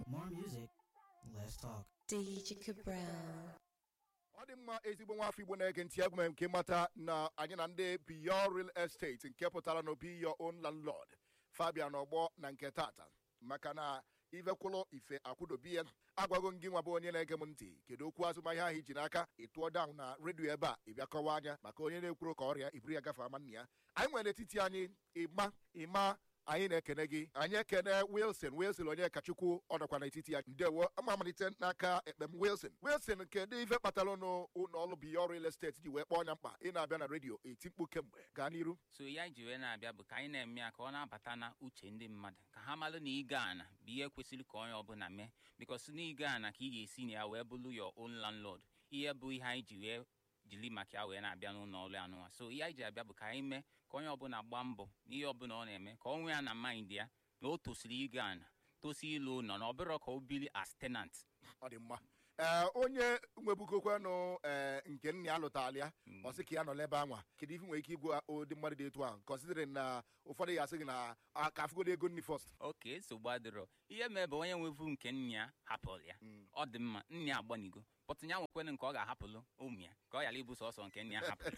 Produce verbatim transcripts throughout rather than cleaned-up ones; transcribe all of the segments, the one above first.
More music, less talk. D J Cabral. Ọ dị mma ezigbo nwa afọ Igbo na-ege ntị egwu m nke mata na anyị na ndị Beyond Real Estate nke pụtara na Be Your Own Landlord Fabian Ogbo na nke tata maka na ivekwụlụ ife akwụdobi ya agwago gị nwa bụ onye na-ege m ntị kedu okwu azụmahịa ahụ iji n'aka ịtụọ down na redio ebe a ịbịa kọwa anya maka onye na-ekwuru ka ọrịa iburu ya gafe ama nna ya anyị nwere n'etiti anyị ịma ịma anyị na-ekene gị anyị ekene Wilson Wilson onye kachukwu ọ nọkwa n'etiti ya ndewo ama amalite n'aka ekpem Wilson Wilson kedu ife kpatara n'ụlọ Beyond Real Estate ji wee kpọọ ọnya mkpa ị na-abịa na redio eti mkpu kemgbe gaa n'iru so ya ji wee na-abịa bụ ka anyị na-eme ya ka ọ na-abata na uche ndị mmadụ ka ha malụ na ịga ana bụ ihe kwesịrị ka onye ọbụla mee because na ịga ana ka ị ga-esi na ya wee bụrụ your own landlord ihe bụ ihe anyị ji wee jili maka ya wee na-abịa n'ụlọ ọrụ anụwa so ihe anyị ji abịa bụ ka anyị mee ka onye ọbụla gbaa mbọ n'ihe ọbụla ọ na-eme ka ọ nwee ya na mind ya na o tosiri ịga ana tosi ilu ụlọ na ọ bụrụ ka o bili as tenant. Ọ dị mma ee onye nwebukokwanụ ee nke nna ya lụtara ya ọ sị ka ya nọ n'ebe anwa kedu ife nwere ike igwe ụdị mmadụ dị etu ahụ considering na ụfọdụ ya asị gị na aka afụgodo ego nni first. oke nsogbu adịrọ ihe mee bụ onye nwevu nke nna ya hapụrụ ya ọ dị mma nna ya agbanigo pọtụ ya nwekwene nke ọ ga-ahapụlụ ụmụ ya ka ọ ghara ibu sọsọ nke nna ya hapụrụ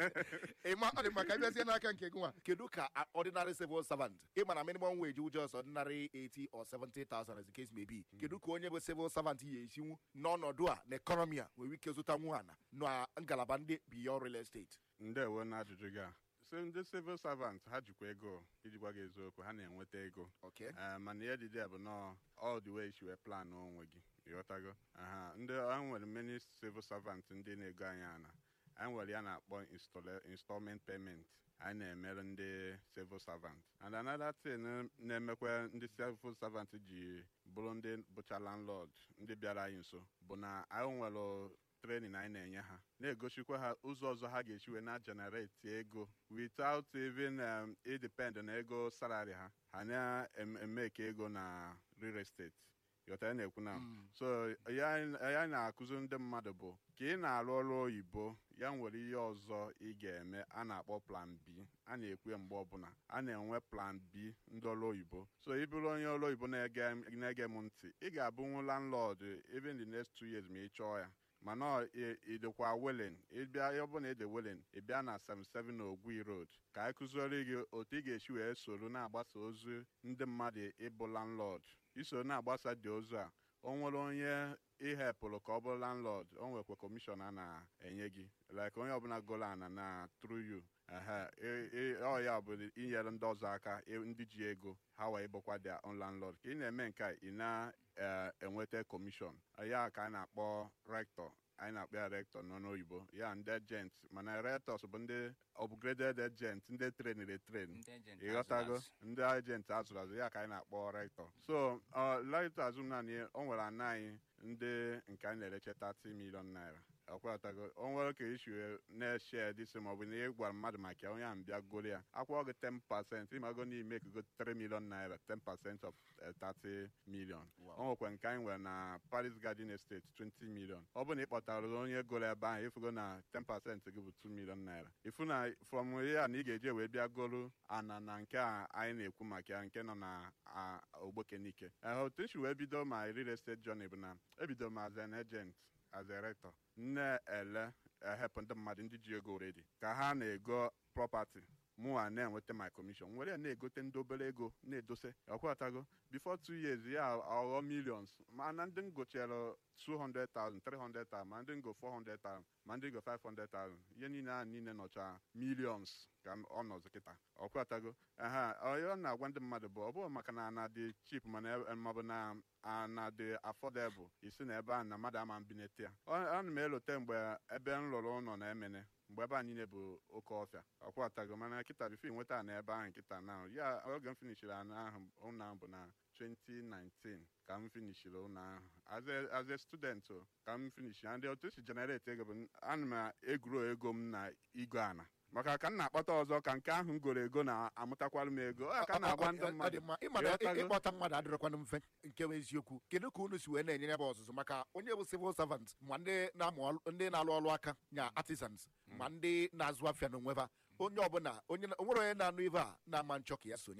ịma ọ dị maka ịbịazie n'aka nke gị nwa kedu ka ordinary civil servant ịma na minimum wage ụjọ ọsọ ordinary eighty or seventy thousand as the case may be kedu ka onye bụ civil servant ya esinwu n'ọnọdụ a na ekọnọmi a nwere ike zụta nwu ana na ngalaba ndị Beyond Real Estate. Ndewo na ajụjụ gị a so ndị civil servant ha jikwa ego iji gwa gị eziokwu ha na-enweta ego mana ihe dịdị bụ nọ all the way wee plan onwe gị ịghọtago aha ndị a nwere many civil servant ndị na-ego anyị ana anyị nwere ya na-akpọ installment payment anyị na-emere ndị civil servant and another thing na-emekwa ndị civil servant ji bụrụ ndị bụcha landlord ndị bịara anyị nso bụ na anyị nwere training anyị na-enye ha na-egosikwa ha ụzọ ọzọ ha ga-echiwe na generate ego without even um, depend na ego salary ha ha na-eme ka ego na real estate yọta na-ekwu na so ya na-akụzi ndị mmadụ bụ ka ị na-arụ ọrụ oyibo ya nwere ihe ọzọ ị ga-eme a na-akpọ plan B a na-ekwe mgbe ọbụla a na-enwe plan B ndị ọrụ oyibo so ị bụrụ onye ọrụ oyibo na-ege m ntị ị ga-abụnwu landlord even the next two years ma ị chọọ ya mana ịdịkwa willing ịbịa ọbụla ịdị willing ịbịa na seventy-seven Ogwi Road ka anyị kụziere gị otu ị ga-esi wee soro na-agbasa ozi ndị mmadụ ịbụ landlord iso na-agbasa dị ozu a o nwere onye ihepụrụ ka ọ bụrụ landlord o nwekwa kọmishọn a na-enye gị like onye ọbụla golo ana na through you ọ ya bụ inyere ndị ọzọ aka ndị ji ego ha wee bụkwa their own landlord ka ị na-eme nke a ị na-enweta kọmishọn ya ka a na-akpọ rector anyị na-akpọ ya rector nọ n'oyibo ya ndị agent mana rectors bụ ndị upgraded agent ndị trainere etrain ịghọtago ndị agent azụrụ azụ ya ka anyị na-akpọ rector so rector azụ naanị o nwere ana anyị ndị nke anyị na-ereche thirty million naira ọkwatago o nwere ka isi na-eshe dịsị maọbụ na ị gwara mmadụ maka onye ahụ bịa goro ya akwụọ gị ten percent ịmago n'ime ka go three million naira ten percent of thirty million o nwekwa nke anyị nwere na Paris Garden Estate twenty million ọ bụ na ị kpọtara onye goro ebe ahụ ịfụgo na ten percent gị bụ two million naira ịfụ na from ya na ị ga-eji wee bịa goro ana na nke a anyị na-ekwu maka ya nke nọ na Ogbokenike otu isi wee bido ma real estate journey bụ na ebido m as an agent as a rector na-ele ehepụ ndị mmadụ ndị ji ego already ka ha na-ego property mụnwa na-enweta my commission nwere na-egote ndị obere ego na-edose ọkwatago before two years ya ọghọ millions mana ndị ngochere two hundred thousand three hundred thousand ma ndị ngo four hundred thousand ma ndị ngo five hundred thousand ihe niile ahụ niile nọcha millions ka ọ nọzụ kịta ọkwatago aha ọ na-agwa ndị mmadụ bụ ọ bụrụ maka na ana dị cheap mana maọbụ na ana dị affordable isi na ebe a na mmadụ ama mbinete ya ana m elote mgbe ebe m lụrụ ụlọ na-emene mgbe ebe a niile bụ oke ọfịa ọkwatago mana kịta bifo nweta na ebe ahụ nkịta na ya oge m finishiri ana ahụ ụlọ ahụ bụ na twenty nineteen ka m finishiri ụlọ ahụ as a student ka m finishi ndị otu si generate ego bụ ana m egwuro ego m na igwe ana maka ka m na-akpọta ọzọ ka nke ahụ m goro ego na-amụtakwara m ego ka na-agwa ndị mmadụ ịkpọta mmadụ adịrọkwana mfe nke bụ eziokwu kedu ka unu si wee na-enye ya bụ ọzụzụ maka onye bụ civil servant ma ndị na-alụ ọrụ aka nya artisans ma ndị na-azụ afịa n'onweva onye ọbụla onwere onye na-anụ ive a na-ama nchọ ka ya sonye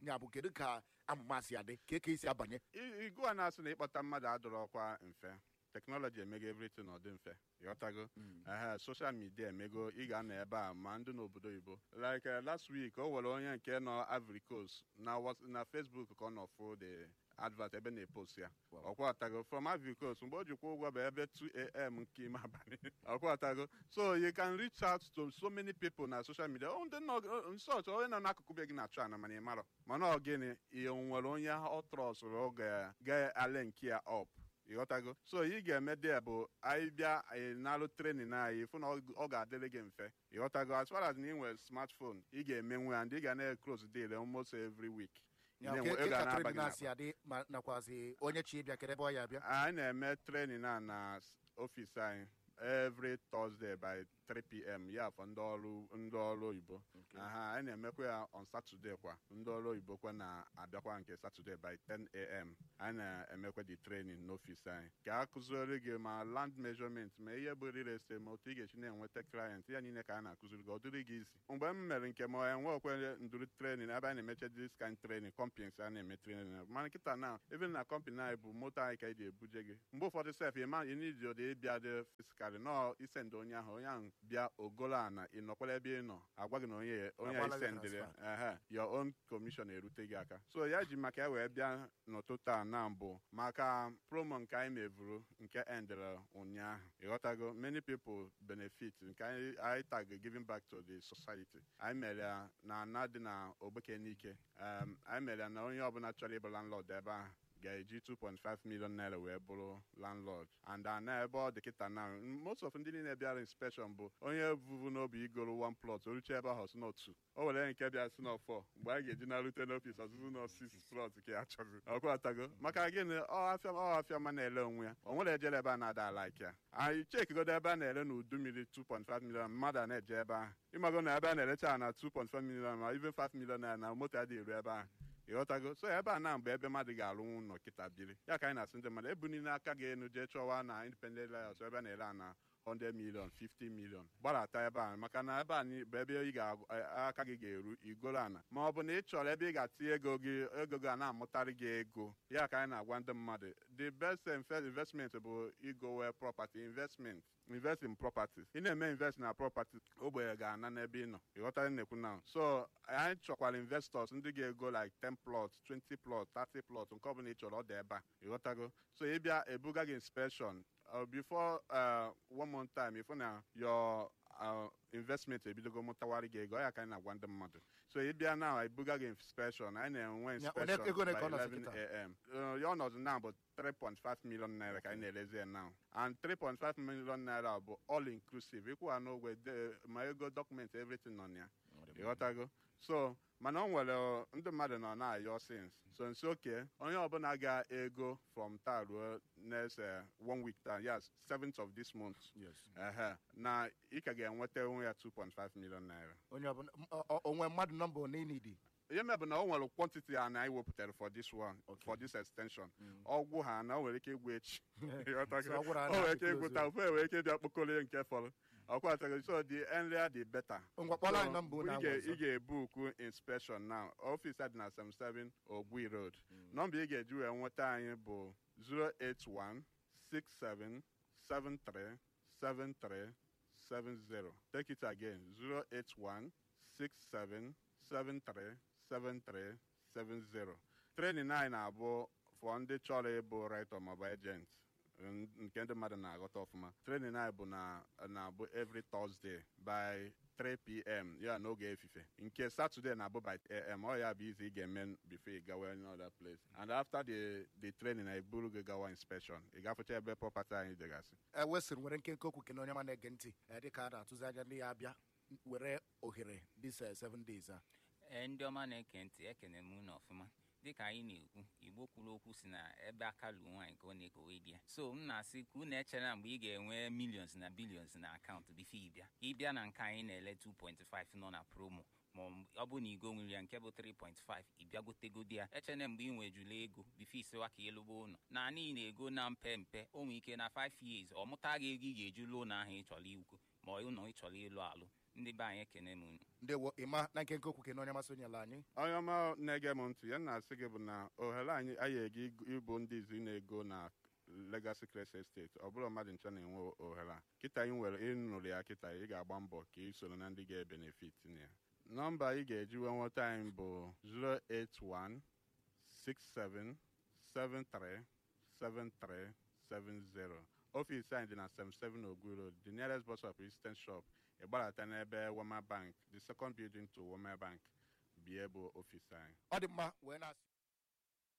ya bụ kedu ka amụma si adị ka ka esi abanye igwe na-asị na ịkpọta mmadụ adọrọkwa mfe teknọlọji emego everything ọ dị mfe ịghọtago ehe social media emego ị ga-anọ ebe a ma ndị n'obodo oyibo like last week o nwere onye nke nọ Ivory Coast na Facebook ka ọ nọ fụ the advert ebe na-epost ya ọkwatago from Ivory Coast mgbe o jikwa ụgwọ bụ ebe two a m nke ime abalị ọkwatago so you can reach out to so many people na social media ọ ndị nsọch onye nọ n'akụkụ be gị na-achụ ana mana ị marọ mana ọ gịnị ị nwere onye ọ trọsụrụ oge ga-ale nke ya up ịghọtago so ị ga-eme dị bụ anyị bịa anyị na-alụ trenin anyị fụ na ọ ga-adịrị gị mfe ịghọtago as far as na ị nwere smartphone ị ga-eme nwe and ị ga na-close deal almost every week onye chi bịa kere ebe ọ ya abịa anyị na-eme trenin a na ọfịs anyị every Thursday by three p m ya for ndị ọrụ ndị ọrụ oyibo aha anyị na-emekwa ya on Saturday kwa ndị ọrụ oyibo kwa na-abịakwa nke Saturday by ten a m anyị na-emekwa the training n'ọfịs anyị ka a kụziere gị ma land measurement ma ihe bụ real estate ma otu ị ga-esi na-enweta client ya niile ka a na-akụziri gị ọ dịrị gị isi mgbe m mere nke ma enwekwe ndụrụ training ebe anyị na-emeche this kind training companies a na-eme training mana nkịta na even na company anyị bụ moto anyị ka anyị ga-ebuje gị mgbe ụfọdụ sef ịma ịnidi ụdị ịbịa dị fiskali nọ isendị onye ahụ onye ahụ bịa ogolo a na ịnọkwara ebe ị nọ agwa gị na onye onye isendịrị ehe your own commission erute gị aka so ya ji maka ya wee bịa n'ụtụtụ a na mbụ maka promo nke anyị mevuru nke endere ụnyaahụ ịghọtago many people benefit nke anyị tag giving back to the society anyị mere ya na ana dị na Ogbekenike anyị mere ya na onye ọbụla chọrọ ịbụ landlord ebe ahụ ga-eji two point five million naira wee bụrụ landlord and ana ebe ọ dị kịta na most of ndị niile bịara inspection bụ onye vuvu n'obi igoro one plot oruche ebe ahụ si n'otu o were nke bịa si n'ọfọ mgbe anyị ga-eji na-arute n'ọfis ọzụzụ nọ six plot ka ya chọzi ọkwa atago maka gịnị ọ afịa ma na-ele onwe ya o nwere ejere ebe a na-ada like ya anyị chekigodo ebe a na-ele n'udu mmiri two point five million mmadụ a na-eje ebe ahụ ịmago na ebe a na-elecha na two point five million ma even five million naira na moto adịghị eru ebe ahụ ịghọtago so ebe a na mgbe ebe mmadụ ga-alụnwu ụlọ kịta biri ya ka anyị na-asị ndị mmadụ ebu niile aka ga enu jee chọwa na independent lawyers ebe a na-ele a na one hundred million fifty million gbarata ebe a maka na ebe a bụ ebe ị ga-aka gị ga-eru igolo ana ma ọ bụ na ị chọrọ ebe ị ga-atinye ego gị ego gị a na-amụtarị gị ego ya ka anyị na-agwa ndị mmadụ the best investment bụ igowe property investment invest in properties ị na-eme invest na property ogbenye ga-ana n'ebe ị nọ ịghọtara nnekwu na so anyị chọkwara investors ndị ga-ego like ten plot twenty plot thirty plot nke ọbụla ị chọrọ ọ dị ebe a ịghọtago so ị bịa ebuga gị inspection uh, before uh, one month time if na your uh, investment ebidogo mụtawara gị ego ya ka anyị na-agwa ndị mmadụ so ị bịa na ebuga gị inspection anyị na-enwe inspection by eleven a m ya ọnọdụ na bụ three point five million naira ka anyị na-elezi ya now and three point five million naira bụ all inclusive ịkwụwa n'ogwe ma ego document everything nọ na ya ịghọtago so mana o nwere ndị mmadụ nọ na-ayọ sins so nso oke onye ọbụla ga-ego from taa ruo next one week taa yes seventh of this month yes ehe na ị ka ga-enweta onwe ya two point five million naira onye ọbụla onwe mmadụ nọmba one n'idi ihe mebụ na o nwere quantity a na anyị wepụtara for this one for this extension ọgwụ ha na o nwere ike igwu echi o nwere ike igwu taa ofe nwere ike bịa kpokọrọ nke fọrọ ọkwa so the earlier the better ị ga-ebuku inspection now office dị na seventy-seven Ogui Road nọmba ị ga-eji wee nweta anyị bụ zero eight one six seven seven three seven three seven zero. Take it again zero eight one six seven seven three seven three seven zero. Training nine abụ for ndị chọrọ ịbụ writer maọbụ agent nke ndị mmadụ na-aghọta ọfụma training anyị bụ na-abụ every Thursday by three p m ya n'oge efife nke Saturday na-abụ by eight a m ọ ya bụ izi ị ga-eme before ị gawa another place and after the the training I buru gị gawa inspection ị ga-afụcha ebe property anyị dịgasị ewesịrị nwere nke nke okwu kene onye ma na-ege ntị dịka a na-atụzi anya ndị ya abịa were ohere this seven days a ndị ọma na-eke ntị ekene m unu ọfụma dịka anyị na-ekwu Igbo kwuru okwu si na ebe aka lụ nwaanyị ka ọ na-ekowe di ya so m na-asị ka unu echere mgbe ị ga-enwe millions na billions na akaụntụ bifo ịbịa ịbịa na nke anyị na-ele two point five nọ na promo ma ọ bụ na igo nwere ya nke bụ three point five ịbịa gotegodi ya echene mgbe ị nwejula ego bifo isewa ka ịlụba ụlọ na anyị na-ego na mpe mpe o nwere ike na five years ọ mụta gị ego ị ga-eji lụọ na ahụ ị chọrọ ikwu ma ụlọ ị chọrọ ịlụ alụ ndị be anyị ekene m unu ndewo ịma na nke nke okwu kene onye masị onye ala anyị onye ọma na-ege m ntị ya na-asị gị bụ na ohere anyị anyị egi ịbụ ndị izu na-ego na Legacy Crest Estate ọ bụrụ mmadụ ncha na-enwe ohere a kịta ị nwere ịnụrụ ya kịta ị ga-agba mbọ ka ị soro na ndị ga-ebenefit na ya nọmba ị ga-eji wee nweta anyị bụ zero eight one six seven seven three seven three seven zero. Office anyị dị na seventy-seven Ogwu Road, the nearest bus stop Eastern Shop. Ị gbarata n'ebe Wema Bank, the second building to Wema Bank, bi ebe office anyị. Ọ dị mma wee na